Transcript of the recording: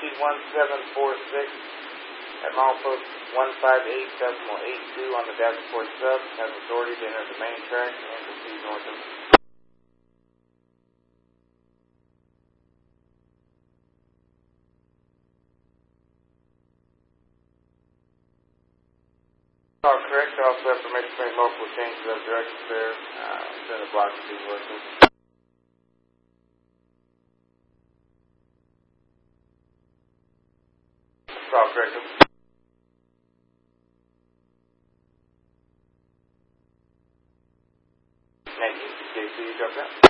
1746 at milepost 158.82 on the Davenport sub. Has authority to enter the main track and proceed north of. All correct. Also have permission to make multiple changes of directions there. Then the block is being working. All correct. Thank you. JC, you got that?